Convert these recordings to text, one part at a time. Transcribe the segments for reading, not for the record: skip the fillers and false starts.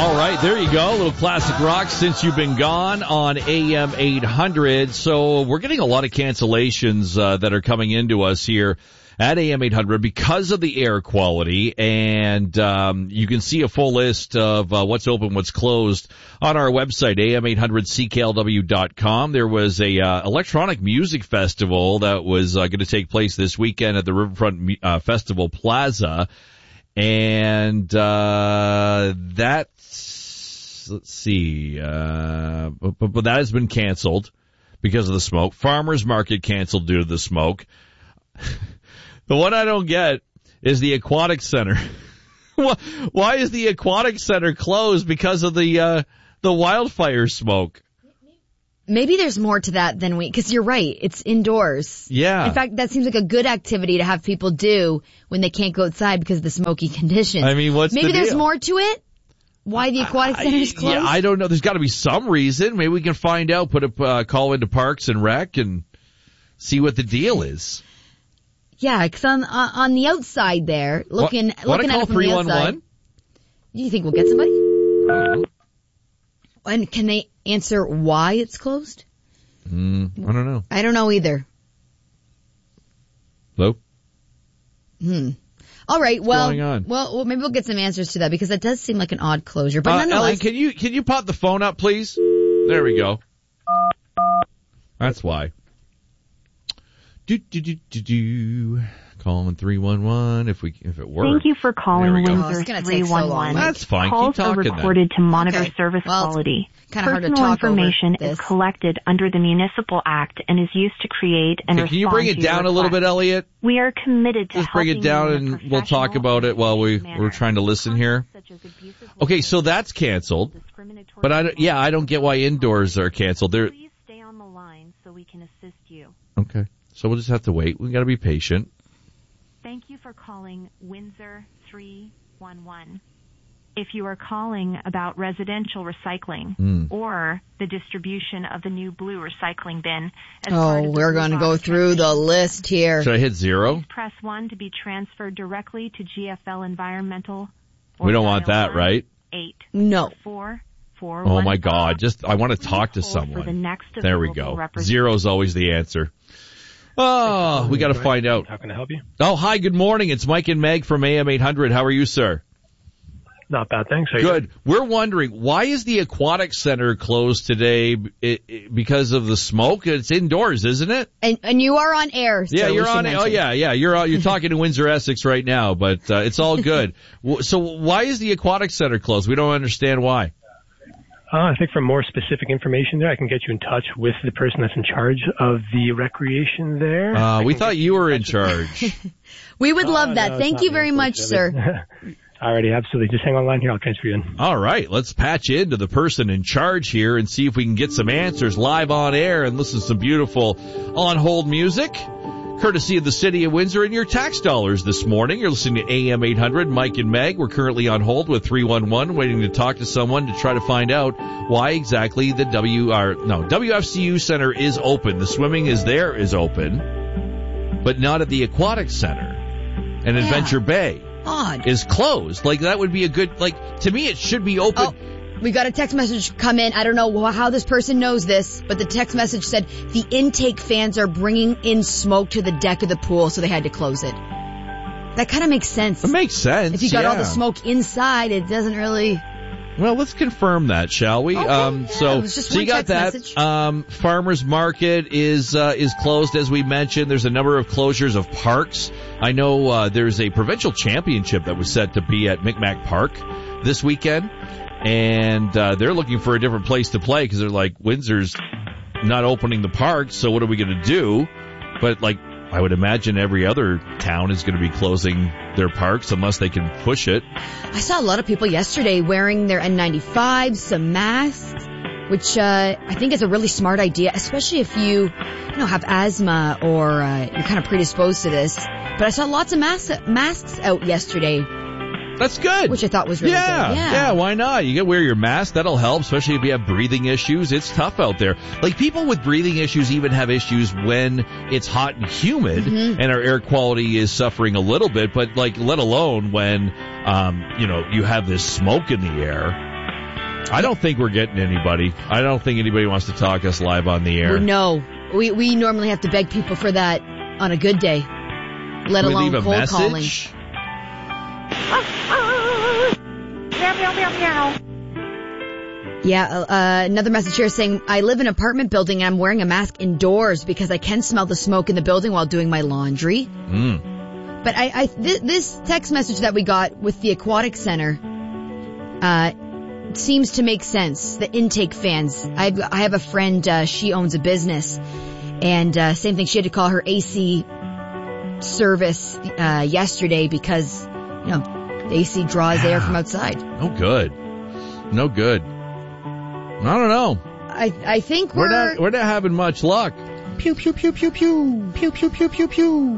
All right, there you go. A little classic rock Since You've Been Gone on AM 800. So we're getting a lot of cancellations that are coming into us here at AM 800 because of the air quality. And you can see a full list of what's open, what's closed on our website, am800cklw.com. There was a electronic music festival that was going to take place this weekend at the Riverfront Festival Plaza. And that's, let's see, but that has been canceled because of the smoke. Farmers Market canceled due to the smoke. The one I don't get is the Aquatic Center. Why is the Aquatic Center closed because of the wildfire smoke? Maybe there's more to that than because you're right, it's indoors. Yeah. In fact, that seems like a good activity to have people do when they can't go outside because of the smoky conditions. I mean, Maybe there's more to it? Why the Aquatic Center is closed? Yeah, I don't know. There's got to be some reason. Maybe we can find out, put a call into Parks and Rec and see what the deal is. Yeah, because on the outside there, looking at it from the outside. Do you think we'll get somebody? And can they answer why it's closed? I don't know. I don't know either. Hello? All right. Well, going on? Well, maybe we'll get some answers to that because that does seem like an odd closure. But nonetheless, Ellie, can you pop the phone up, please? There we go. That's why. Calling 311 if it works. Thank you for calling Windsor 311. That's fine. Calls Keep talking are recorded to monitor service quality. Kind of hard to Personal talk information over this. is collected under the Municipal Act and is used to create and respond to Can you bring it down a little bit, Elliot? We are committed to just bring it down and we'll talk about it while we're trying to listen here. Okay, so that's canceled. But I don't get why indoors are canceled. Please stay on the line so we can assist you. Okay. So we'll just have to wait. We've got to be patient. Thank you for calling Windsor 311. If you are calling about residential recycling or the distribution of the new blue recycling bin. We're going to go through the list here. Should I hit 0? Please press 1 to be transferred directly to GFL Environmental. We don't want that, right? 8. No. 4. Oh my God! I want to talk to someone. There we go. 0 is always the answer. Oh, we got to find out. How can I help you? Oh, hi, good morning. It's Mike and Meg from AM 800. How are you, sir? Not bad, thanks. Good. We're wondering, why is the Aquatic Center closed today because of the smoke? It's indoors, isn't it? And you are on air. So yeah, you're on. Oh, yeah. You're talking to Windsor, Essex right now, but it's all good. So why is the Aquatic Center closed? We don't understand why. I think for more specific information there, I can get you in touch with the person that's in charge of the recreation there. We thought you were in charge. We would love that. Thank you very much, sir. Alrighty, absolutely. Just hang on the line here. I'll transfer you in. All right. Let's patch into the person in charge here and see if we can get some answers live on air and listen to some beautiful on-hold music. Courtesy of the City of Windsor and your tax dollars this morning. You're listening to AM 800, Mike and Meg. We're currently on hold with 311, waiting to talk to someone to try to find out why exactly the WFCU Center is open. The swimming is open, but not at the Aquatic Center. And Adventure Bay is closed. Like, that would be a good, to me it should be open. Oh. We got a text message come in. I don't know how this person knows this, but the text message said the intake fans are bringing in smoke to the deck of the pool, so they had to close it. That kind of makes sense. It makes sense. If you got all the smoke inside, it doesn't really. Well, let's confirm that, shall we? Okay, so you got that. Message. Farmers Market is closed, as we mentioned. There's a number of closures of parks. I know there's a provincial championship that was set to be at Micmac Park this weekend. And they're looking for a different place to play because they're like, Windsor's not opening the park, so what are we going to do? But, I would imagine every other town is going to be closing their parks unless they can push it. I saw a lot of people yesterday wearing their N95s, some masks, which I think is a really smart idea, especially if you have asthma or you're kind of predisposed to this. But I saw lots of masks out yesterday. That's good. Which I thought was really good. Yeah, why not? You can wear your mask. That'll help, especially if you have breathing issues. It's tough out there. People with breathing issues even have issues when it's hot and humid and our air quality is suffering a little bit, but let alone when, you have this smoke in the air. I don't think we're getting anybody. I don't think anybody wants to talk us live on the air. No. We normally have to beg people for that on a good day, let alone leave a cold message? calling. Yeah, another message here saying, I live in an apartment building and I'm wearing a mask indoors because I can smell the smoke in the building while doing my laundry. But this text message that we got with the aquatic center seems to make sense. The intake fans. I have a friend, she owns a business, and same thing, she had to call her AC service yesterday because, the AC draws air from outside. No good. I don't know. I think we're not having much luck. Pew pew pew pew pew pew pew pew pew pew.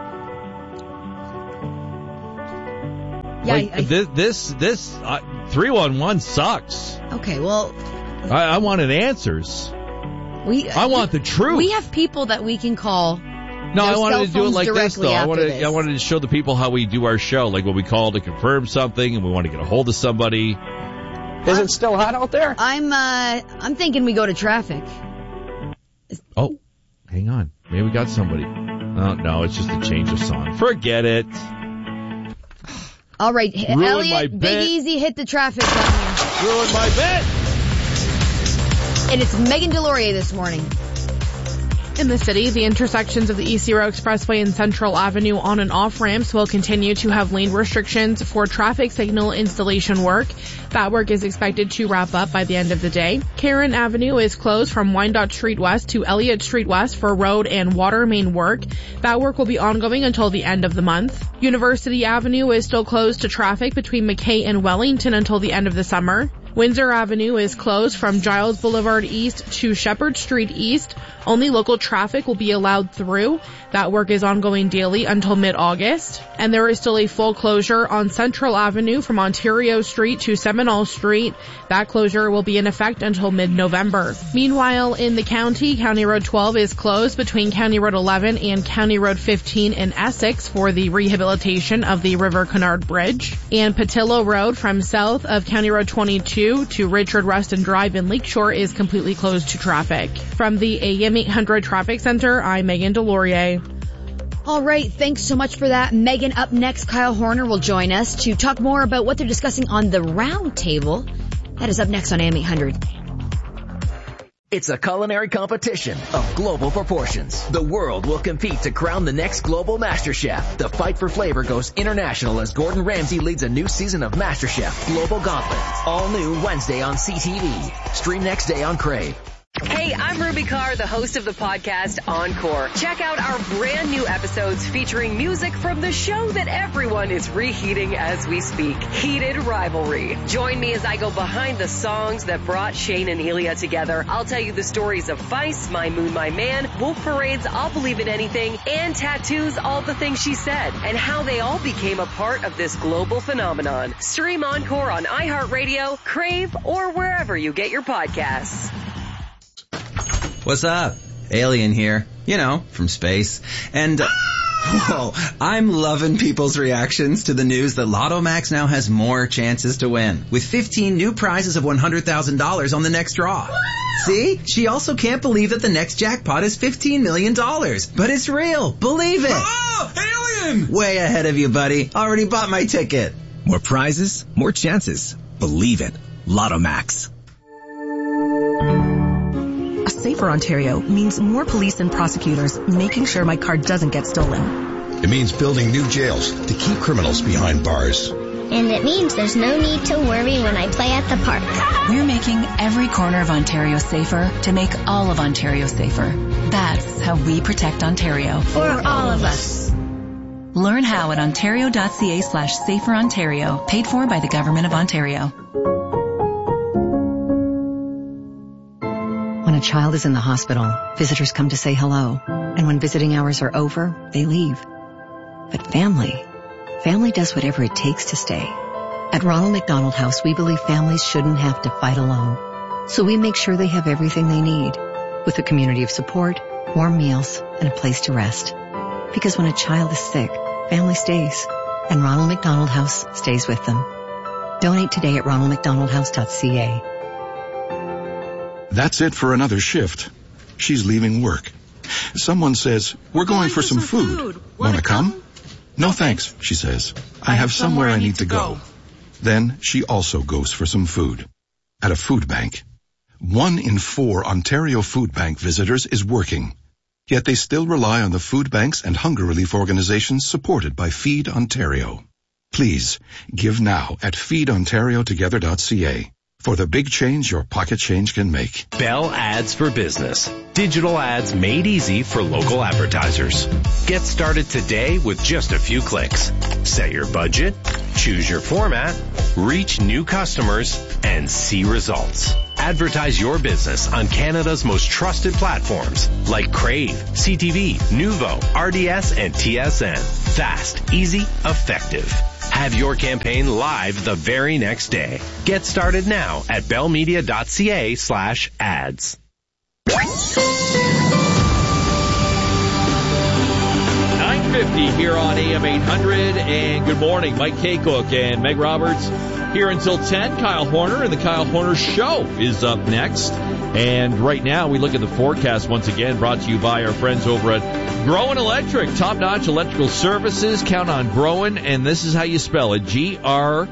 Yeah, this 311 sucks. Okay, well, I wanted answers. I want the truth. We have people that we can call. No, I wanted to do it like this, though. I wanted to show the people how we do our show, like when we call to confirm something and we want to get a hold of somebody. Is it still hot out there? I'm thinking we go to traffic. Oh, hang on. Maybe we got somebody. Oh, no, it's just a change of song. Forget it. All right, Ruined Elliot, Big Easy, hit the traffic button here. Ruined my bet. And it's Megan Delorier this morning. In the city, the intersections of the East Zero Expressway and Central Avenue on and off ramps will continue to have lane restrictions for traffic signal installation work. That work is expected to wrap up by the end of the day. Karen Avenue is closed from Wyandotte Street West to Elliott Street West for road and water main work. That work will be ongoing until the end of the month. University Avenue is still closed to traffic between McKay and Wellington until the end of the summer. Windsor Avenue is closed from Giles Boulevard East to Shepherd Street East. Only local traffic will be allowed through. That work is ongoing daily until mid-August. And there is still a full closure on Central Avenue from Ontario Street to Seminole Street. That closure will be in effect until mid-November. Meanwhile, in the county, County Road 12 is closed between County Road 11 and County Road 15 in Essex for the rehabilitation of the River Canard Bridge. And Patillo Road from south of County Road 22 to Richard Rustin Drive in Lakeshore is completely closed to traffic. From the AM 800 Traffic Center, I'm Megan Delorier. All right, thanks so much for that, Megan. Up next, Kyle Horner will join us to talk more about what they're discussing on the round table. That is up next on AM 800. It's a culinary competition of global proportions. The world will compete to crown the next global master chef. The fight for flavor goes international as Gordon Ramsay leads a new season of MasterChef Global Gauntlet. All new Wednesday on CTV. Stream next day on Crave. Hey, I'm Ruby Carr, the host of the podcast Encore. Check out our brand new episodes featuring music from the show that everyone is reheating as we speak, Heated Rivalry. Join me as I go behind the songs that brought Shane and Elia together. I'll tell you the stories of Vice, My Moon, My Man, Wolf Parade's I'll Believe in Anything, and Tattoo's All the Things She Said, and how they all became a part of this global phenomenon. Stream Encore on iHeartRadio, Crave, or wherever you get your podcasts. What's up? Alien here. You know, from space. And, whoa, I'm loving people's reactions to the news that Lotto Max now has more chances to win, with 15 new prizes of $100,000 on the next draw. See? She also can't believe that the next jackpot is $15 million. But it's real. Believe it. Oh, Alien! Way ahead of you, buddy. Already bought my ticket. More prizes, more chances. Believe it. Lotto Max. Safer Ontario means more police and prosecutors making sure my car doesn't get stolen. It means building new jails to keep criminals behind bars. And it means there's no need to worry when I play at the park. We're making every corner of Ontario safer to make all of Ontario safer. That's how we protect Ontario. For all of us. Learn how at ontario.ca/saferontario, paid for by the Government of Ontario. When a child is in the hospital, visitors come to say hello. And when visiting hours are over, they leave. But family does whatever it takes to stay. At Ronald McDonald House, we believe families shouldn't have to fight alone. So we make sure they have everything they need, with a community of support, warm meals, and a place to rest. Because when a child is sick, family stays, and Ronald McDonald House stays with them. Donate today at ronaldmcdonaldhouse.ca. That's it for another shift. She's leaving work. Someone says, we're going for some food. Wanna come? No thanks, she says. I have somewhere I need to go. Then she also goes for some food. At a food bank. 1 in 4 Ontario Food Bank visitors is working. Yet they still rely on the food banks and hunger relief organizations supported by Feed Ontario. Please, give now at feedontariotogether.ca. For the big change your pocket change can make. Bell Ads for Business. Digital ads made easy for local advertisers. Get started today with just a few clicks. Set your budget, choose your format, reach new customers, and see results. Advertise your business on Canada's most trusted platforms like Crave, CTV, Nuvo, RDS, and TSN. Fast, easy, effective. Have your campaign live the very next day. Get started now at bellmedia.ca/ads. 9:50 here on AM 800, and good morning. Mike Kaycook and Meg Roberts here until 10. Kyle Horner and the Kyle Horner Show is up next. And right now we look at the forecast once again, brought to you by our friends over at Groen Electric. Top-notch electrical services. Count on Groen, and this is how you spell it. Groen.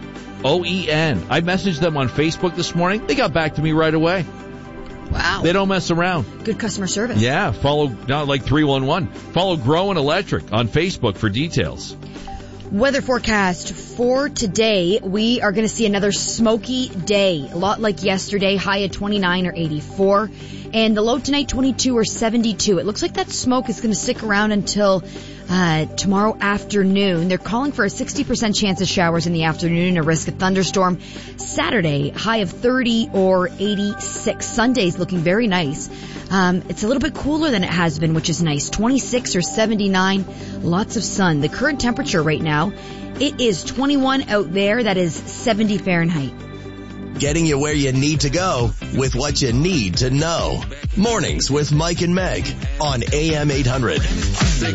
I messaged them on Facebook this morning. They got back to me right away. Wow. They don't mess around. Good customer service. Yeah, follow, not like 311. Follow Groen Electric on Facebook for details. Weather forecast for today, we are going to see another smoky day. A lot like yesterday, high at 29 or 84. And the low tonight, 22 or 72. It looks like that smoke is going to stick around until tomorrow afternoon. They're calling for a 60% chance of showers in the afternoon and a risk of thunderstorm. Saturday, high of 30 or 86. Sunday's looking very nice. It's a little bit cooler than it has been, which is nice. 26 or 79. Lots of sun. The current temperature right now, it is 21 out there. That is 70 Fahrenheit. Getting you where you need to go with what you need to know. Mornings with Mike and Meg on AM 800.